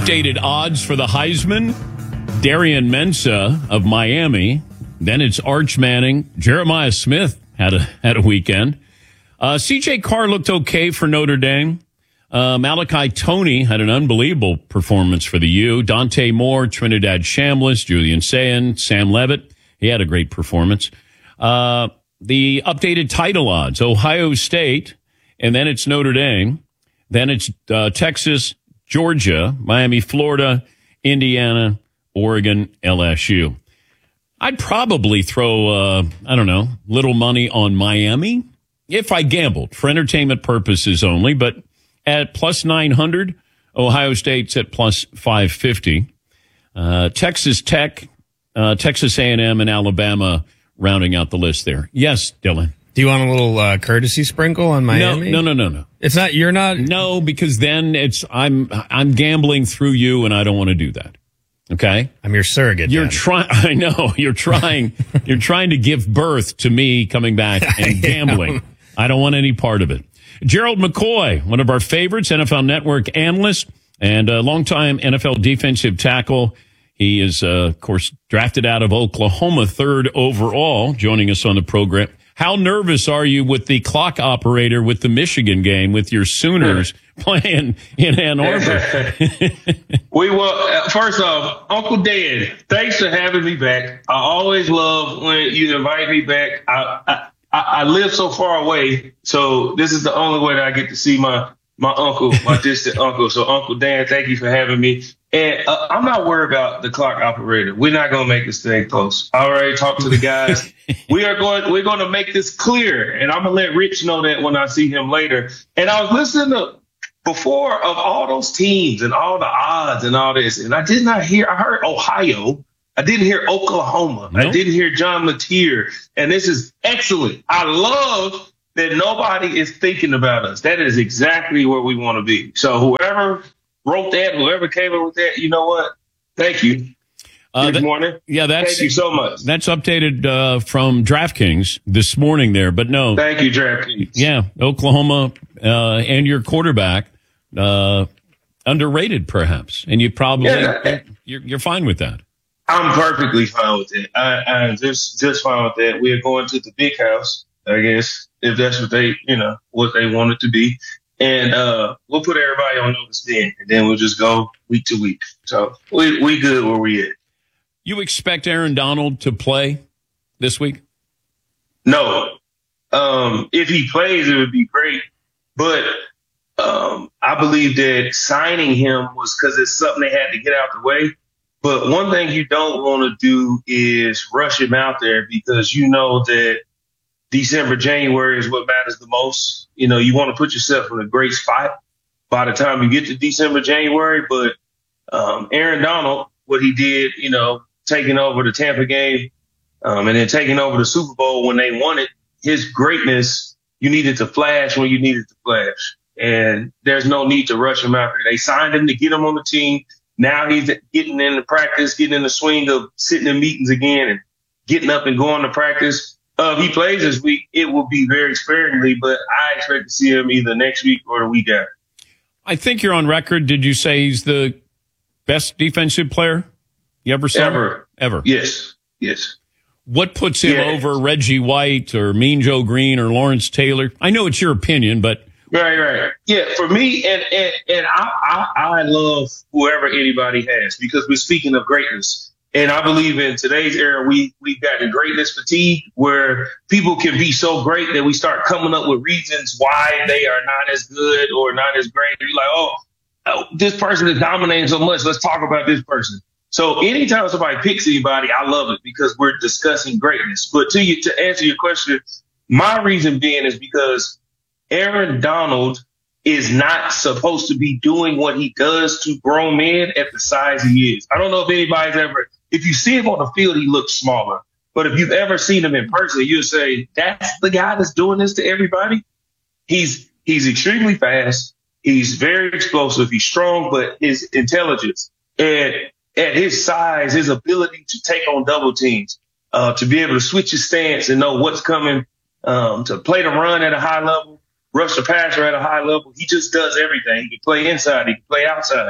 updated odds for the Heisman. Darian Mensah of Miami. Then it's Arch Manning. Jeremiah Smith had a weekend. C.J. Carr looked okay for Notre Dame. Malachi Toney had an unbelievable performance for the U. Dante Moore, Trinidad Shambliss, Julian Sayin, Sam Levitt. He had a great performance. The updated title odds, Ohio State, and then it's Notre Dame. Then it's Texas, Georgia, Miami, Florida, Indiana, Oregon, LSU. I'd probably throw, little money on Miami if I gambled for entertainment purposes only, but at plus 900, Ohio State's at plus 550. Texas Tech, Texas A&M, and Alabama rounding out the list there. Yes, Dylan. Do you want a little courtesy sprinkle on Miami? No. It's not. You're not. No, because then I'm gambling through you, and I don't want to do that. Okay, I'm your surrogate. You're trying. I know you're trying. You're trying to give birth to me coming back and gambling. I don't want any part of it. Gerald McCoy, one of our favorites, NFL Network analyst and a longtime NFL defensive tackle. He is, of course, drafted out of Oklahoma, third overall, joining us on the program. How nervous are you with the clock operator with the Michigan game with your Sooners playing in Ann Arbor? We will. First off, Uncle Dan, thanks for having me back. I always love when you invite me back. I live so far away, so this is the only way that I get to see my uncle, my distant uncle. So, Uncle Dan, thank you for having me. And I'm not worried about the clock operator. We're not going to make this thing close. I already talked to the guys. We're going to make this clear, and I'm going to let Rich know that when I see him later. And I was listening to before of all those teams and all the odds and all this, and I heard Ohio. I didn't hear Oklahoma. Nope. I didn't hear John Mateer. And this is excellent. I love that nobody is thinking about us. That is exactly where we want to be. So whoever wrote that, whoever came up with that, you know what? Thank you. Good morning. Yeah, thank you so much. That's updated from DraftKings this morning there, but no. Thank you, DraftKings. Yeah, Oklahoma and your quarterback underrated perhaps, and you probably you're fine with that. I'm perfectly fine with it. I'm just fine with that. We're going to the big house, I guess, if that's what they want it to be. And we'll put everybody on notice then, and then we'll just go week to week. So we good where we at. You expect Aaron Donald to play this week? No. If he plays, it would be great. But I believe that signing him was because it's something they had to get out the way. But one thing you don't want to do is rush him out there because you know that December, January is what matters the most. You know, you want to put yourself in a great spot by the time you get to December, January. But Aaron Donald, what he did, taking over the Tampa game and then taking over the Super Bowl when they won it, his greatness, you needed to flash when you needed to flash. And there's no need to rush him out there. They signed him to get him on the team. Now he's getting into practice, getting in the swing of sitting in meetings again and getting up and going to practice. If he plays this week, it will be very sparingly, but I expect to see him either next week or the week after. I think you're on record. Did you say he's the best defensive player you ever saw? Ever. Yes. What puts him over Reggie White or Mean Joe Green or Lawrence Taylor? I know it's your opinion, but. Right. Yeah, for me, and I love whoever anybody has because we're speaking of greatness. And I believe in today's era, we've got the greatness fatigue where people can be so great that we start coming up with reasons why they are not as good or not as great. You're like, oh, this person is dominating so much. Let's talk about this person. So anytime somebody picks anybody, I love it because we're discussing greatness. But to answer your question, my reason being is because Aaron Donald is not supposed to be doing what he does to grown men at the size he is. I don't know if anybody's if you see him on the field, he looks smaller. But if you've ever seen him in person, you'll say, that's the guy that's doing this to everybody. He's extremely fast. He's very explosive. He's strong, but his intelligence and at his size, his ability to take on double teams, to be able to switch his stance and know what's coming, to play the run at a high level, rush the passer at a high level. He just does everything. He can play inside. He can play outside.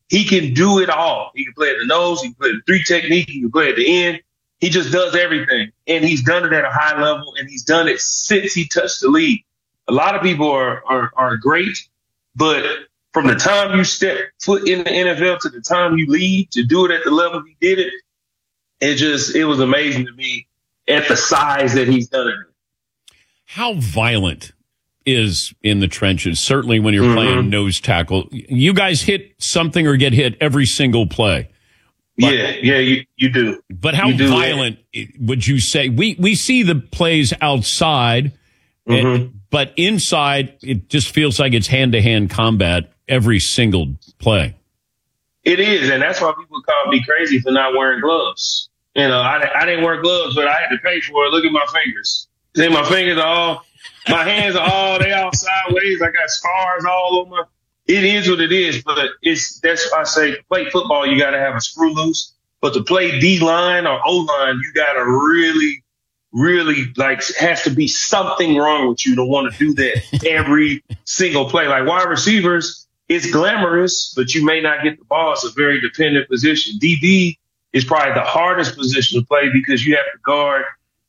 he can do it all. He can play at the nose. He can play the 3 technique. He can play at the end. He just does everything. And he's done it at a high level, and he's done it since he touched the league. A lot of people are great, but from the time you step foot in the NFL to the time you leave to do it at the level he did it, it was amazing to me at the size that he's done it. How violent is in the trenches, certainly when you're playing nose tackle. You guys hit something or get hit every single play. But, you do. But how violent would you say? We see the plays outside, but inside, it just feels like it's hand-to-hand combat every single play. It is, and that's why people call me crazy for not wearing gloves. You know, I didn't wear gloves, but I had to pay for it. Look at my fingers. See, my hands are all sideways. I got scars all over. It is what it is, but that's why I say to play football, you got to have a screw loose. But to play D-line or O-line, you got to really has to be something wrong with you to want to do that every single play. Like wide receivers, it's glamorous, but you may not get the ball. It's a very dependent position. DB is probably the hardest position to play because you have to guard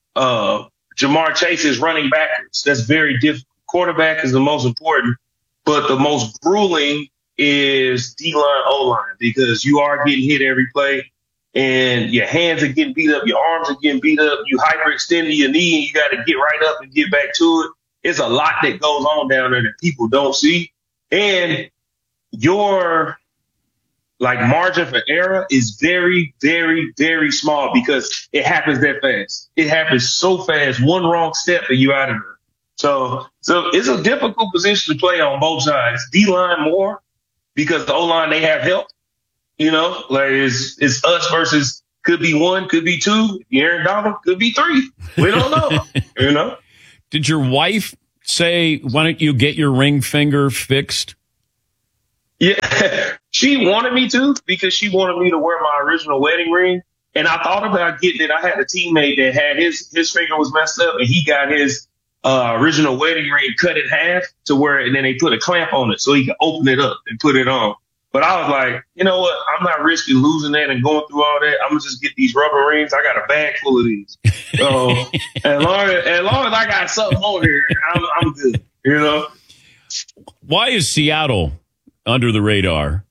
Jamar Chase is running backwards. That's very difficult. Quarterback is the most important, but the most grueling is D-line, O-line because you are getting hit every play and your hands are getting beat up, your arms are getting beat up, you hyperextend your knee and you got to get right up and get back to it. It's a lot that goes on down there that people don't see. And your margin for error is very, very, very small because it happens that fast. It happens so fast. One wrong step and you're out of there. So it's a difficult position to play on both sides. D-line more because the O-line, they have help. You know, like it's us versus could be 1, could be 2. Aaron Donald could be 3. We don't know. You know. Did your wife say, why don't you get your ring finger fixed? Yeah, she wanted me to because she wanted me to wear my original wedding ring. And I thought about getting it. I had a teammate that had his finger was messed up and he got his original wedding ring cut in half to where, and then they put a clamp on it so he could open it up and put it on. But I was like, you know what? I'm not risking losing that and going through all that. I'm going to just get these rubber rings. I got a bag full of these. So as long as I got something on here, I'm good, you know? Why is Seattle under the radar?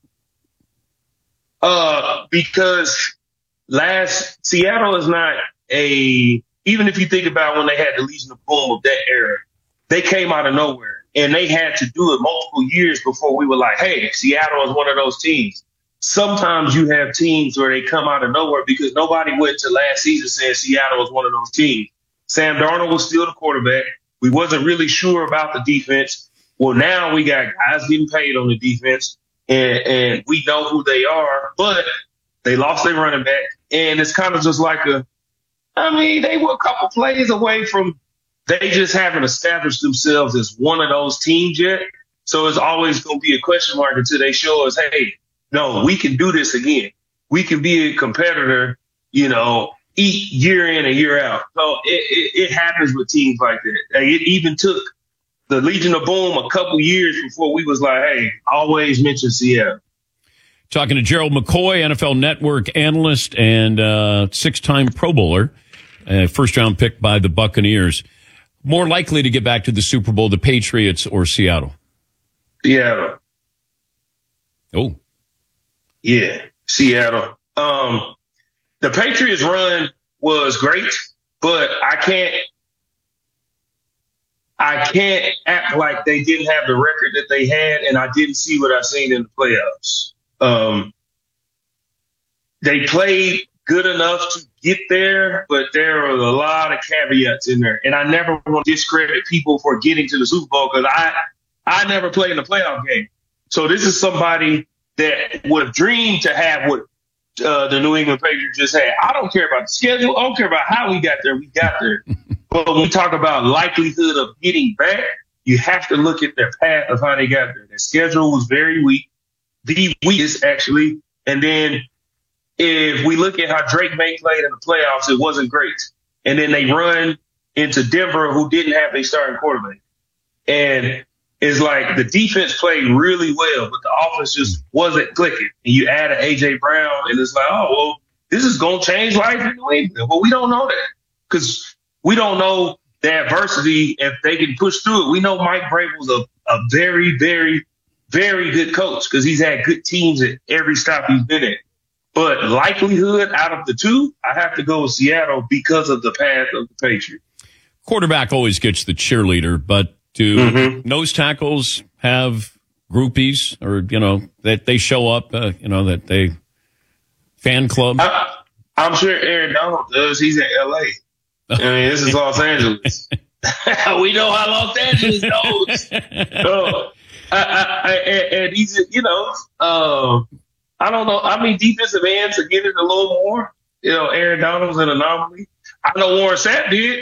Because Seattle is not even if you think about when they had the Legion of Boom of that era, they came out of nowhere. And they had to do it multiple years before we were like, hey, Seattle is one of those teams. Sometimes you have teams where they come out of nowhere because nobody went to last season saying Seattle was one of those teams. Sam Darnold was still the quarterback. We wasn't really sure about the defense. Well, now we got guys getting paid on the defense, and we know who they are, but they lost their running back. And it's kind of just like they were a couple plays away from they just haven't established themselves as one of those teams yet. So it's always going to be a question mark until they show us, hey, no, we can do this again. We can be a competitor, year in and year out. So it happens with teams like that. It even took the Legion of Boom a couple years before we was like, hey, always mention Seattle. Talking to Gerald McCoy, NFL Network analyst and 6-time Pro Bowler, first-round pick by the Buccaneers. More likely to get back to the Super Bowl, the Patriots or Seattle? Seattle. Oh. Yeah, Seattle. The Patriots run was great, but I can't act like they didn't have the record that they had, and I didn't see what I seen in the playoffs. They played good enough to get there, but there are a lot of caveats in there. And I never want to discredit people for getting to the Super Bowl because I never played in a playoff game. So this is somebody that would have dreamed to have what the New England Patriots just had. I don't care about the schedule. I don't care about how we got there. We got there. But when we talk about likelihood of getting back, you have to look at their path of how they got there. Their schedule was very weak, the weakest actually. And then if we look at how Drake May played in the playoffs, it wasn't great. And then they run into Denver, who didn't have a starting quarterback. And is like the defense played really well, but the offense just wasn't clicking. And you add an A.J. Brown, and it's like, oh, well, this is going to change life in New England. Well, we don't know that because we don't know the adversity if they can push through it. We know Mike Vrabel's a very, very, very good coach because he's had good teams at every stop he's been at. But likelihood out of the two, I have to go with Seattle because of the path of the Patriots. Quarterback always gets the cheerleader, but do nose tackles have groupies or, that they show up, that they fan club? I'm sure Aaron Donald does. He's in L.A. I mean, this is Los Angeles. We know how Los Angeles goes. And he's, I don't know. I mean, defensive ends are getting a little more. Aaron Donald's an anomaly. I know Warren Sapp did.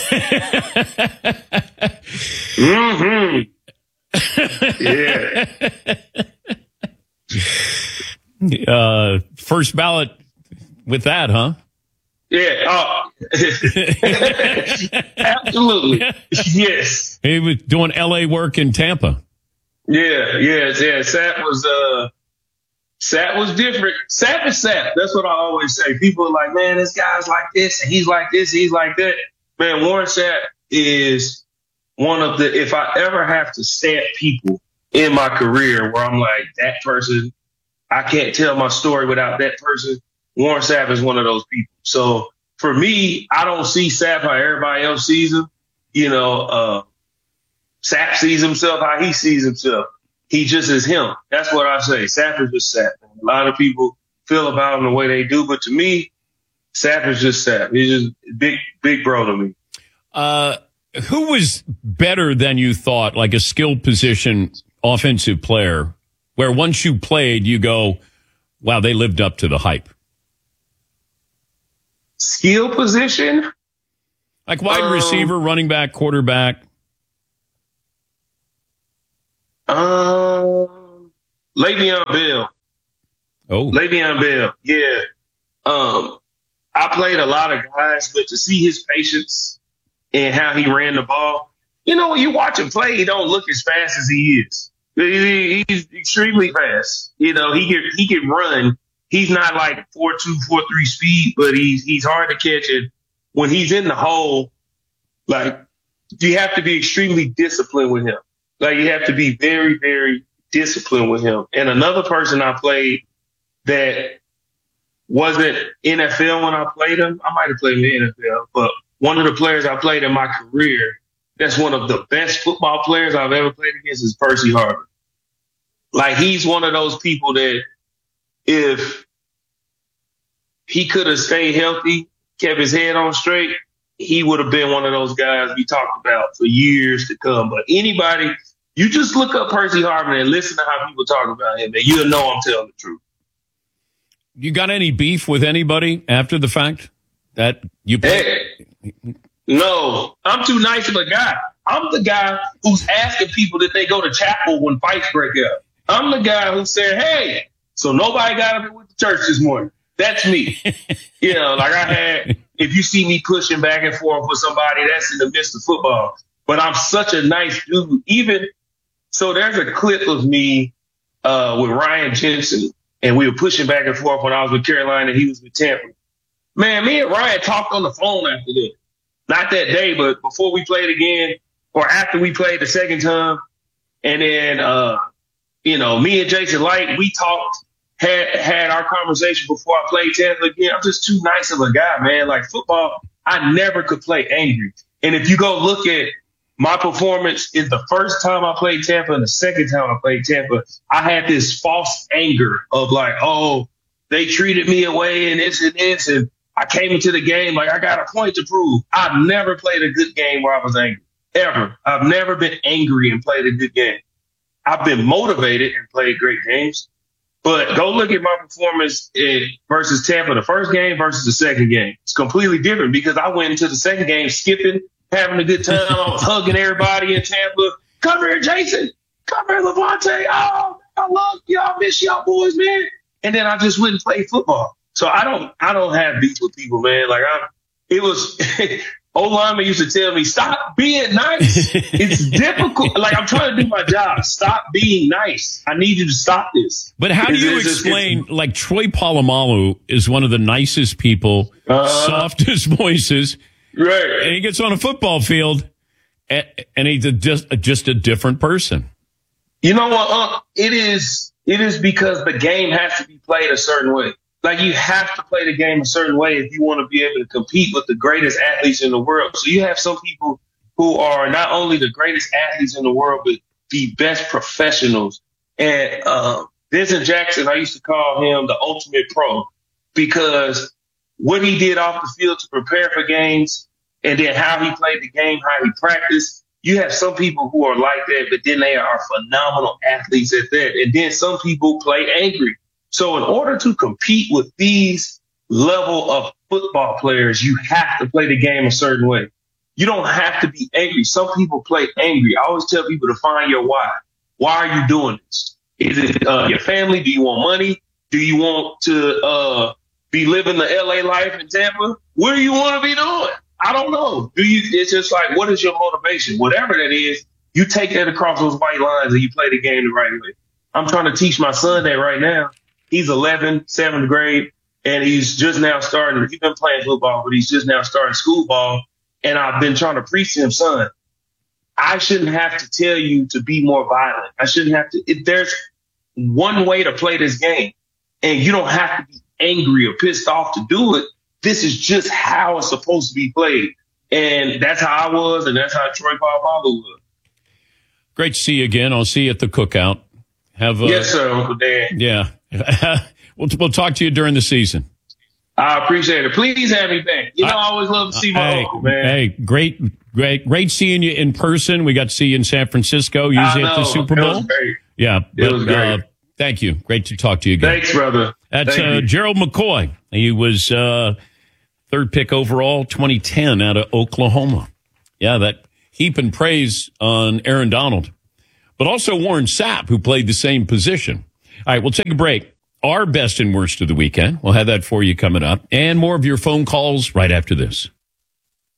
Yeah. First ballot with that, huh? Yeah. Absolutely. Yes. He was doing LA work in Tampa. Yeah. Sapp was different. Sapp is Sapp. That's what I always say. People are like, man, this guy's like this and he's like this, he's like that. Man, Warren Sapp is one of the, if I ever have to stamp people in my career where I'm like, that person, I can't tell my story without that person, Warren Sapp is one of those people. So for me, I don't see Sapp how everybody else sees him. Sapp sees himself how he sees himself. He just is him. That's what I say. Sapp is just Sapp. A lot of people feel about him the way they do, but to me, Sapp is just Sapp. He's just big bro to me. Who was better than you thought, like a skill position offensive player, where once you played, you go, wow, they lived up to the hype? Skill position? Like wide receiver, running back, quarterback. Le'Veon Bell. Oh. Le'Veon Bell. Yeah. I played a lot of guys, but to see his patience and how he ran the ball, when you watch him play, he don't look as fast as he is. He's extremely fast. He can run. He's not like 4.2, 4.3 speed, but he's hard to catch. And when he's in the hole, like, you have to be extremely disciplined with him. Like, you have to be very, very disciplined with him. And another person I played that wasn't NFL when I played him, I might have played in the NFL, but one of the players I played in my career, that's one of the best football players I've ever played against, is Percy Harvin. Like, he's one of those people that if he could have stayed healthy, kept his head on straight, he would have been one of those guys we talked about for years to come. But anybody, you just look up Percy Harvin and listen to how people talk about him, and you'll know I'm telling the truth. You got any beef with anybody after the fact that you played? No, I'm too nice of a guy. I'm the guy who's asking people that they go to chapel when fights break out. I'm the guy who said, hey, so nobody got up and went to church this morning. That's me. Like I had, if you see me pushing back and forth with somebody, that's in the midst of football. But I'm such a nice dude. So there's a clip of me with Ryan Jensen, and we were pushing back and forth when I was with Carolina and he was with Tampa. Man, me and Ryan talked on the phone after that. Not that day, but before we played again or after we played the second time. And then, me and Jason Light, we talked, had our conversation before I played Tampa again. I'm just too nice of a guy, man. Like football, I never could play angry. And if you go look at my performance in the first time I played Tampa and the second time I played Tampa, I had this false anger of like, oh, they treated me away and this and this. And I came into the game like I got a point to prove. I've never played a good game where I was angry, ever. I've never been angry and played a good game. I've been motivated and played great games. But go look at my performance versus Tampa, the first game versus the second game. It's completely different because I went into the second game skipping, having a good time, hugging everybody in Tampa. Come here, Jason. Come here, Levante. Oh, I love y'all. Miss y'all boys, man. And then I just went and played football. So I don't have beef with people, man. Like it was old lineman used to tell me, stop being nice. It's difficult. Like, I'm trying to do my job. Stop being nice. I need you to stop this. But how do you explain, like, Troy Polamalu is one of the nicest people, softest voices. Right. And he gets on a football field, and he's just a different person. You know what, it is because the game has to be played a certain way. Like, you have to play the game a certain way if you want to be able to compete with the greatest athletes in the world. So you have some people who are not only the greatest athletes in the world, but the best professionals. And Vincent Jackson, I used to call him the ultimate pro because what he did off the field to prepare for games and then how he played the game, how he practiced. You have some people who are like that, but then they are phenomenal athletes at that. And then some people play angry. So in order to compete with these level of football players, you have to play the game a certain way. You don't have to be angry. Some people play angry. I always tell people to find your why. Why are you doing this? Is it your family? Do you want money? Do you want to be living the LA life in Tampa? What do you want to be doing? I don't know. It's just like, what is your motivation? Whatever that is, you take that across those white lines and you play the game the right way. I'm trying to teach my son that right now. He's 11, 7th grade, and he's just now starting. He's been playing football, but he's just now starting school ball. And I've been trying to preach to him, son, I shouldn't have to tell you to be more violent. I shouldn't have to. There's one way to play this game, and you don't have to be angry or pissed off to do it. This is just how it's supposed to be played. And that's how I was, and that's how Troy Polamalu was. Great to see you again. I'll see you at the cookout. Yes, sir, Uncle Dan. Yeah. We'll talk to you during the season. I appreciate it. Please have me back. I always love to see my uncle, man. Hey, great seeing you in person. We got to see you in San Francisco, usually at the Super Bowl. It was great. Yeah. It was great. Thank you. Great to talk to you again. Thanks, brother. That's Gerald McCoy. He was third pick overall, 2010 out of Oklahoma. Yeah, that heaping praise on Aaron Donald. But also Warren Sapp, who played the same position. All right, we'll take a break. Our best and worst of the weekend. We'll have that for you coming up. And more of your phone calls right after this.